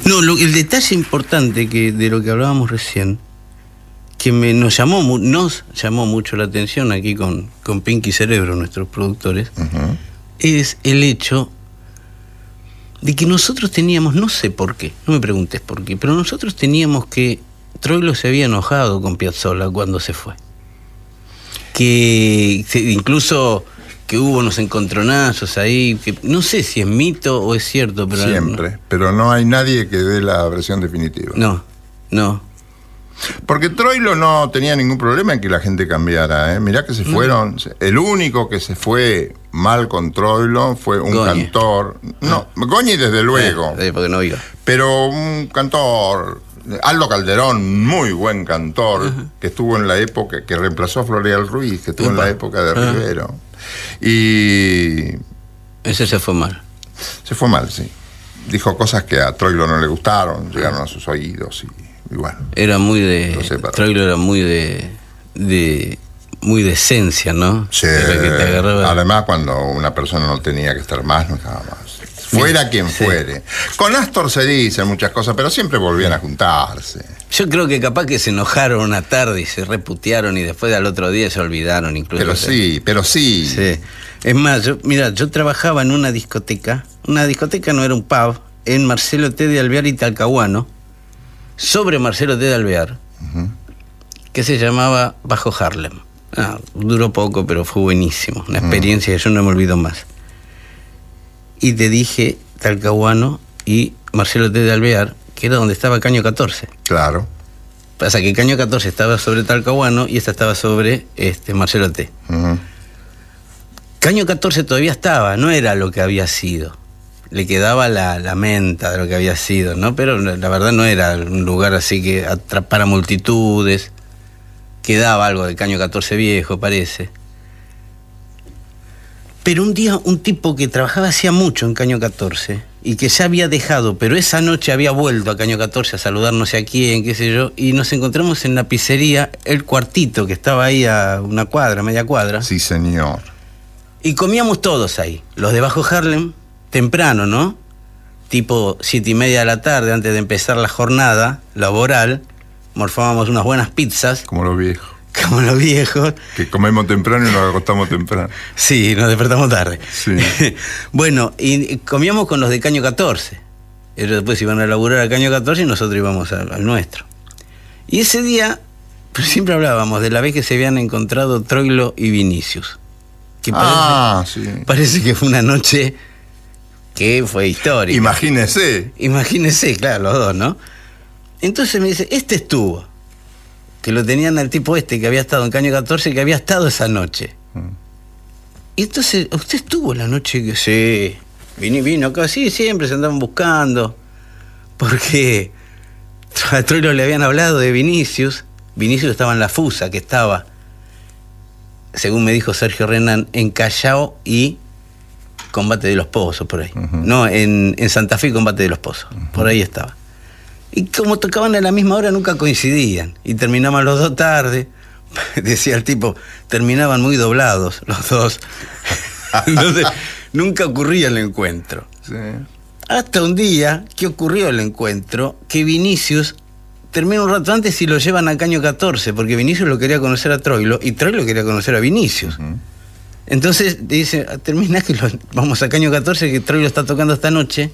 No, el detalle importante de lo que hablábamos recién, que nos llamó mucho la atención aquí con Pinky Cerebro, nuestros productores, es el hecho de que nosotros teníamos, no sé por qué, no me preguntes por qué, pero nosotros teníamos que Troilo se había enojado con Piazzolla cuando se fue. Incluso que hubo unos encontronazos ahí, que no sé si es mito o es cierto, pero siempre, pero no hay nadie que dé la versión definitiva. No. Porque Troilo no tenía ningún problema en que la gente cambiara, ¿eh? Mirá que se fueron. El único que se fue mal con Troilo fue un cantor. No, Goñi desde luego. Porque no iba. Pero un cantor, Aldo Calderón, muy buen cantor, que estuvo en la época, que reemplazó a Floreal Ruiz, que estuvo en la época de Rivero. Y ese se fue mal. Se fue mal, sí. Dijo cosas que a Troilo no le gustaron, llegaron a sus oídos y bueno. Era muy de... Troilo era muy de esencia, ¿no? Sí. Además, cuando una persona no tenía que estar más, no estaba más. Fuera quien fuere. Con Astor se dicen muchas cosas, pero siempre volvían a juntarse. Yo creo que capaz que se enojaron una tarde y se reputearon y después al otro día se olvidaron incluso. Pero sí. Sí. Es más, yo trabajaba en una discoteca no era un pub, en Marcelo T. de Alvear y Talcahuano, sobre Marcelo T. de Alvear, que se llamaba Bajo Harlem. Duró poco, pero fue buenísimo. Una experiencia que yo no me olvido más. Y te dije Talcahuano y Marcelo T. de Alvear, que era donde estaba Caño 14. Claro. Pasa que Caño 14 estaba sobre Talcahuano y esta estaba sobre Marcelo T. Caño 14 todavía estaba, no era lo que había sido. Le quedaba la menta de lo que había sido, ¿no? Pero la verdad no era un lugar así que atrapara multitudes. Quedaba algo de Caño 14 viejo, parece. Pero un día un tipo que trabajaba hacía mucho en Caño 14 y que ya había dejado, pero esa noche había vuelto a Caño 14 a saludar no sé a quién, qué sé yo, y nos encontramos en la pizzería El Cuartito, que estaba ahí a una cuadra, media cuadra. Sí, señor. Y comíamos todos ahí, los de Bajo Harlem, temprano, ¿no? Tipo 7:30 de la tarde, antes de empezar la jornada laboral, morfábamos unas buenas pizzas. Como los viejos. Como los viejos. Que comemos temprano y nos acostamos temprano. Sí, nos despertamos tarde. Sí. Bueno, y comíamos con los de Caño 14. Ellos después iban a laburar a Caño 14 y nosotros íbamos al nuestro. Y ese día, pues siempre hablábamos de la vez que se habían encontrado Troilo y Vinicius. Que parece que fue una noche que fue histórica. Imagínese, claro, los dos, ¿no? Entonces me dice, estuvo. Que lo tenían al tipo que había estado en Caño 14, que había estado esa noche. Y entonces, ¿usted estuvo la noche que sí? Vino acá, sí, siempre se andaban buscando. Porque a Troilo le habían hablado de Vinicius. Vinicius estaba en la Fusa, que estaba, según me dijo Sergio Renán, en Callao y Combate de los Pozos, por ahí. No, en Santa Fe, Combate de los Pozos. Por ahí estaba. Y como tocaban a la misma hora, nunca coincidían. Y terminaban los dos tarde. Decía el tipo, terminaban muy doblados los dos. Entonces, nunca ocurría el encuentro. Sí. Hasta un día que ocurrió el encuentro, que Vinicius termina un rato antes y lo llevan a Caño 14, porque Vinicius lo quería conocer a Troilo y Troilo quería conocer a Vinicius. Entonces dice, termina que vamos a Caño 14, que Troilo está tocando esta noche.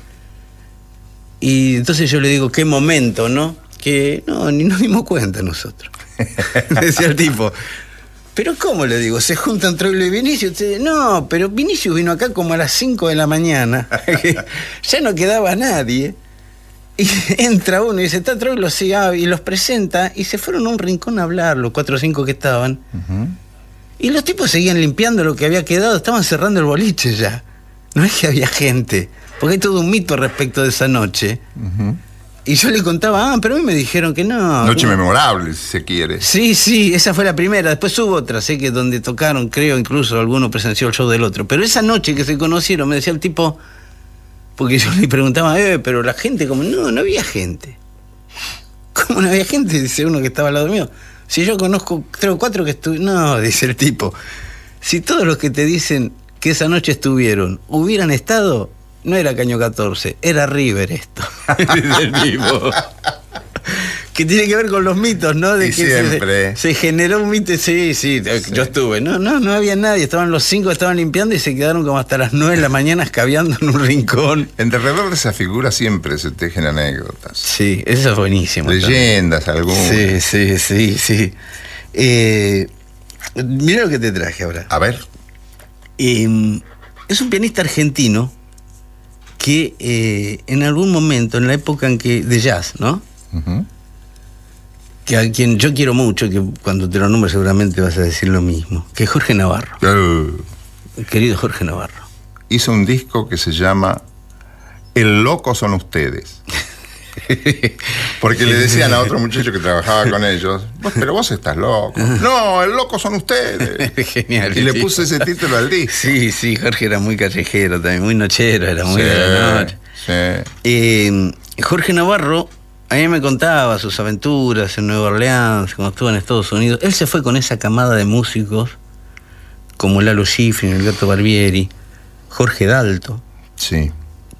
Y entonces yo le digo, qué momento, ¿no? Que no, ni nos dimos cuenta nosotros. Decía el tipo. Pero ¿cómo le digo? ¿Se juntan Troilo y Vinicius? No, pero Vinicius vino acá como a las 5 de la mañana. Ya no quedaba nadie. Y entra uno y dice, está Troilo, sí, y los presenta. Y se fueron a un rincón a hablar, los 4 o 5 que estaban. Y los tipos seguían limpiando lo que había quedado. Estaban cerrando el boliche ya. No es que había gente. Porque hay todo un mito respecto de esa noche. Y yo le contaba, pero a mí me dijeron que no. Noche memorable, si se quiere. Sí, esa fue la primera. Después hubo otra, sé que donde tocaron, creo, incluso alguno presenció el show del otro. Pero esa noche que se conocieron, me decía el tipo, porque yo le preguntaba, pero la gente, como, no había gente. ¿Cómo no había gente? Dice uno que estaba al lado mío. Si yo conozco 3 o 4 que estuvieron. No, dice el tipo. Si todos los que te dicen que esa noche estuvieron hubieran estado, no era Caño 14, era River esto. Del tipo. Que tiene que ver con los mitos, ¿no? De y que siempre. se generó un mito, sí, yo estuve. No había nadie, estaban los 5, estaban limpiando y se quedaron como hasta las 9 de la mañana escabeando en un rincón. Alrededor de esa figura siempre se tejen anécdotas. Sí, eso es buenísimo. Leyendas algunas. Sí. Mira lo que te traje ahora. A ver. Es un pianista argentino que en algún momento, en la época en que de jazz, ¿no? Uh-huh. Que a quien yo quiero mucho, que cuando te lo nombres seguramente vas a decir lo mismo, que es Jorge Navarro. Querido Jorge Navarro. Hizo un disco que se llama El loco son ustedes. Porque le decían a otro muchacho que trabajaba con ellos, pero vos estás loco. No, el loco son ustedes. Genial. Y le puse ese título al disco. Sí, Jorge era muy callejero también, muy nochero, era muy de la noche. Sí. Jorge Navarro a mí me contaba sus aventuras en Nueva Orleans, cuando estuvo en Estados Unidos. Él se fue con esa camada de músicos como Lalo Schifrin, el Gato Barbieri, Jorge Dalto. Sí.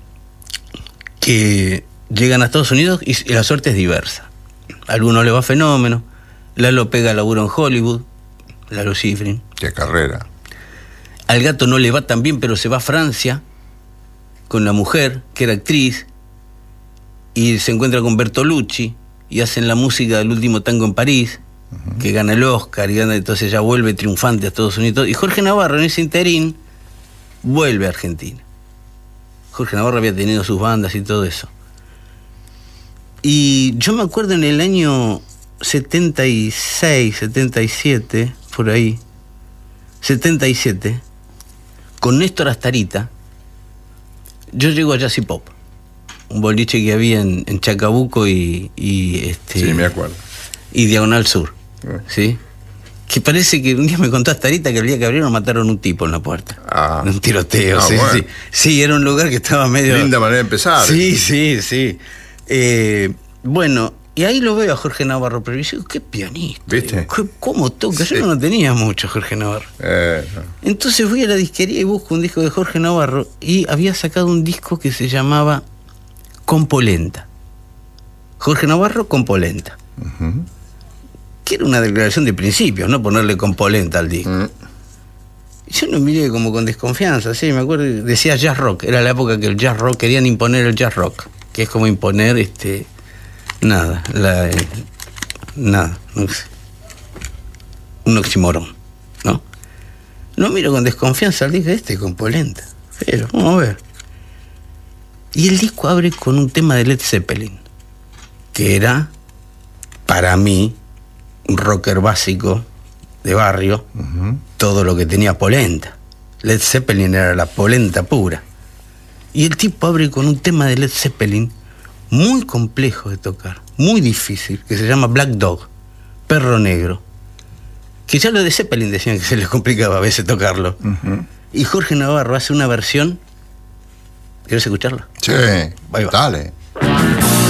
Que llegan a Estados Unidos y la suerte es diversa. A algunos le va fenómeno. Lalo pega laburo en Hollywood, Lalo Schifrin. Qué carrera. Al Gato no le va tan bien, pero se va a Francia con la mujer, que era actriz, y se encuentra con Bertolucci y hacen la música del Último Tango en París, que gana el Oscar, y gana, entonces ya vuelve triunfante a Estados Unidos. Y Jorge Navarro en ese interín vuelve a Argentina. Jorge Navarro había tenido sus bandas y todo eso. Y yo me acuerdo en el año 76, 77, por ahí, 77, con Néstor Astarita, yo llego a Jazz y Pop, un boliche que había en Chacabuco y sí, me acuerdo. Y Diagonal Sur, ¿sí? Que parece que un día me contó Astarita que el día que abrieron mataron un tipo en la puerta. Un tiroteo, sí, bueno. Sí, era un lugar que estaba medio... Linda manera de empezar. Sí. Bueno, y ahí lo veo a Jorge Navarro, pero yo digo, qué pianista. ¿Viste? ¿Cómo toca? Sí. Yo no tenía mucho Jorge Navarro. Entonces fui a la disquería y busco un disco de Jorge Navarro y había sacado un disco que se llamaba Compolenta. Jorge Navarro, Compolenta. Uh-huh. Que era una declaración de principios, no ponerle Compolenta al disco. Yo lo miré como con desconfianza, sí, me acuerdo, decía jazz rock, era la época que el jazz rock, querían imponer el jazz rock, que es como imponer nada, no sé, un oxímoron, ¿no? No miro con desconfianza al disco Compolenta, pero vamos a ver. Y el disco abre con un tema de Led Zeppelin, que era, para mí, un rocker básico de barrio, todo lo que tenía polenta. Led Zeppelin era la polenta pura. Y el tipo abre con un tema de Led Zeppelin muy complejo de tocar, muy difícil, que se llama Black Dog, Perro Negro. Que ya lo de Zeppelin decían que se les complicaba a veces tocarlo. Y Jorge Navarro hace una versión. ¿Quieres escucharla? Sí, Ahí va. dale.